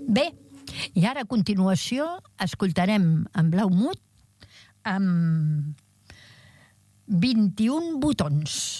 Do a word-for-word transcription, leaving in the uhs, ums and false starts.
Bé, i ara a continuació escoltarem en blau mut amb vint-i-un botons.